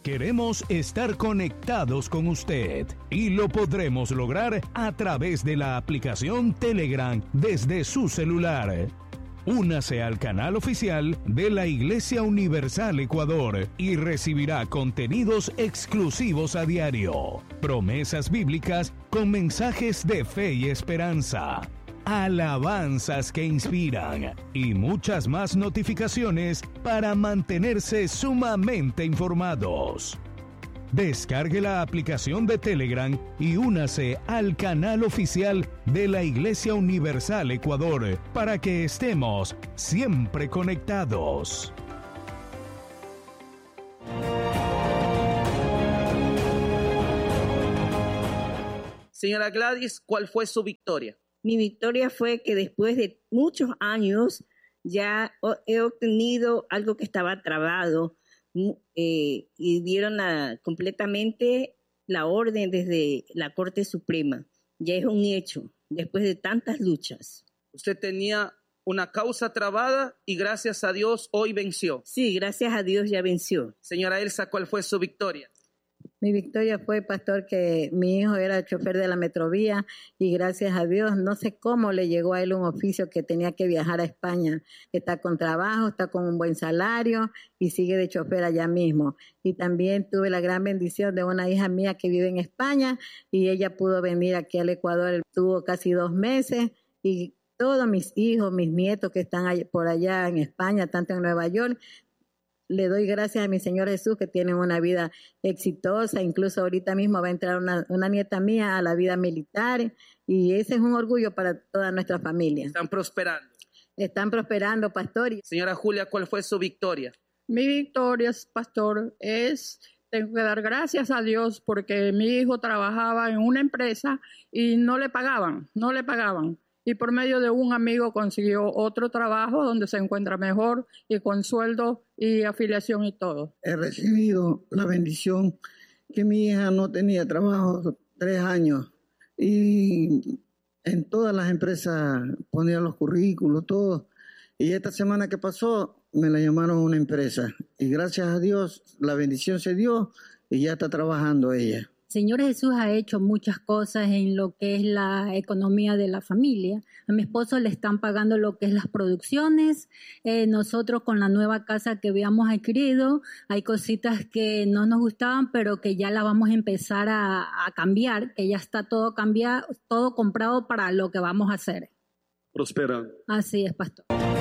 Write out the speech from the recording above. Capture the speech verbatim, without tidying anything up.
Queremos estar conectados con usted y lo podremos lograr a través de la aplicación Telegram desde su celular. Únase al canal oficial de la Iglesia Universal Ecuador y recibirá contenidos exclusivos a diario, promesas bíblicas con mensajes de fe y esperanza, alabanzas que inspiran y muchas más notificaciones para mantenerse sumamente informados. Descargue la aplicación de Telegram y únase al canal oficial de la Iglesia Universal Ecuador para que estemos siempre conectados. Señora Gladys, ¿cuál fue su victoria? Mi victoria fue que después de muchos años ya he obtenido algo que estaba trabado eh, y dieron la, completamente la orden desde la Corte Suprema. Ya es un hecho, después de tantas luchas. Usted tenía una causa trabada y gracias a Dios hoy venció. Sí, gracias a Dios ya venció. Señora Elsa, ¿cuál fue su victoria? Mi victoria fue, pastor, que mi hijo era chofer de la Metrovía y gracias a Dios, no sé cómo le llegó a él un oficio que tenía que viajar a España. Está con trabajo, está con un buen salario y sigue de chofer allá mismo. Y también tuve la gran bendición de una hija mía que vive en España y ella pudo venir aquí al Ecuador. Tuvo casi dos meses y todos mis hijos, mis nietos que están por allá en España, tanto en Nueva York, le doy gracias a mi Señor Jesús que tienen una vida exitosa. Incluso ahorita mismo va a entrar una, una nieta mía a la vida militar y ese es un orgullo para toda nuestra familia. Están prosperando. Están prosperando, pastor. Señora Julia, ¿cuál fue su victoria? Mi victoria, pastor, es, tengo que dar gracias a Dios porque mi hijo trabajaba en una empresa y no le pagaban, no le pagaban. Y por medio de un amigo consiguió otro trabajo donde se encuentra mejor y con sueldo y afiliación y todo. He recibido la bendición que mi hija no tenía trabajo tres años y en todas las empresas ponía los currículos, todo. Y esta semana que pasó me la llamaron a una empresa y gracias a Dios la bendición se dio y ya está trabajando ella. Señor Jesús ha hecho muchas cosas en lo que es la economía de la familia. A mi esposo le están pagando lo que es las producciones. Eh, nosotros con la nueva casa que habíamos adquirido, hay cositas que no nos gustaban, pero que ya la vamos a empezar a, a cambiar, que ya está todo cambiado, todo comprado para lo que vamos a hacer. Prosperando. Así es, pastor.